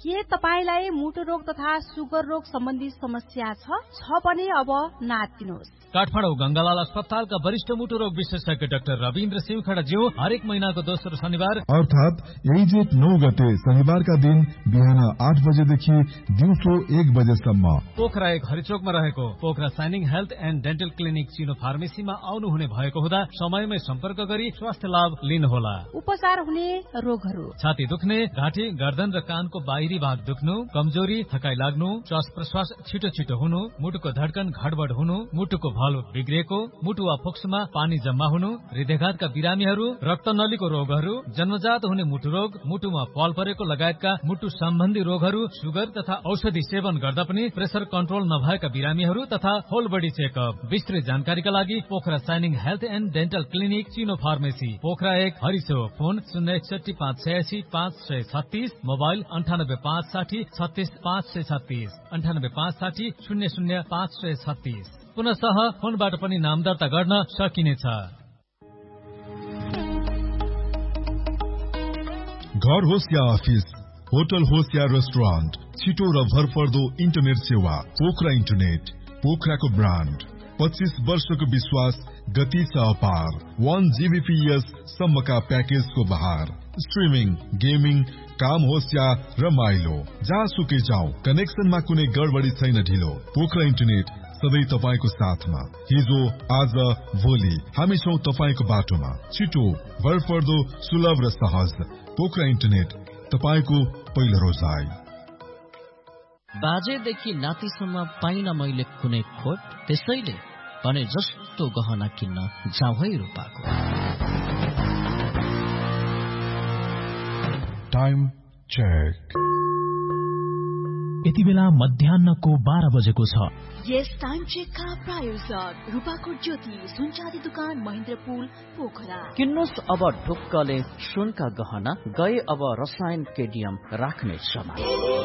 के तपाईलाई मुटु रोग तथा सुगर रोग सम्बन्धी समस्या छ भने अब नातिनुहोस्। काठमाडौँ गंगालाल अस्पतालका वरिष्ठ मुटु रोग विशेषज्ञ डाक्टर रविन्द्र सिंहखडाज्यू हरेक महिनाको दोस्रो शनिबार अर्थात 9 गते शनिबारका दिन बिहान 8 बजेदेखि दिउँसो 1 बजेसम्म पोखरा 1 हरिचोकमा रहेको Pokhara shining health and dental clinic चिनो फार्मेसीमा आउनुहुने भएको हुँदा समयमै सम्पर्क गरी स्वास्थ्य लाभ लिनुहोला। उपचार हुने रोगहरू: छाती दुख्ने, घाँटी, गर्दन र कानको बाहिरी भाग दुख्नु, कमजोरी, थकाइ लाग्नु, श्वास प्रश्वास छिटो छिटो हुनु, मुटुको धड्कन घडबड हुनु, मुटुको भलो बिग्रिएको, मुटु वा फोक्सोमा पानी जम्मा हुनु, हृदयघातका बिरामीहरू, रक्तनलीको रोगहरू, जन्मजात हुने मुटु रोग, मुटुमा पाल परेको लगायतका मुटु सम्बन्धी रोगहरू, सुगर तथा औषधि सेवन गर्दा पनि प्रेसर कन्ट्रोल नभएका बिरामीहरू तथा होल बडी चेकअप। विस्तृत जानकारीका लागि Pokhara shining health and dental clinic चिनो फार्मेसी, पोखरा 1 हरिचोक। Phone 061 586 536, mobile 98 560 36 536, 98 560 00 536। पुनः फोनबाट पनि नाम दर्ता गर्न सकिनेछ। घर होस् या अफिस, होटल होस् या रेस्टुरेन्ट, छिटो र भरपर्दो इन्टरनेट सेवा पोखरा इन्टरनेट, पोखराको ब्रान्ड। 25 वर्षको विश्वास, गति छ अपार। 1 Gbps सम्मका प्याकेजको बहार। स्ट्रिमिङ, गेमिङ, काम होस् या रमाइलो, जहाँसुकै जाऊ, कनेक्सनमा कुनै गडबडी छैन ढिलो। पोखरा इन्टरनेट सधैँ तपाईको साथमा। हिजो, आज, भोलि हामी छौं तपाईको बाटोमा। छिटो, भरपर्दो, सुलभ र सहज पोखरा इन्टरनेट, तपाईको पहिलो रोजाइ। बाजेदेखि नातिसम्म पाइन मैले कुनै खोट, त्यसैले भने जस्तो गहना किन्न जाउँ है रूपाको। Time check. यति बेला मध्याह्नको 12 बजेको छ। यस टाइम चेकका प्रायोजक रूपाकोट ज्योति सुनचाँदी दुकान महेन्द्रपुल पोखरा। किन्नुस् अब ढुक्कले सुनका गहना, गए अब रसायन केडियम राख्ने समय।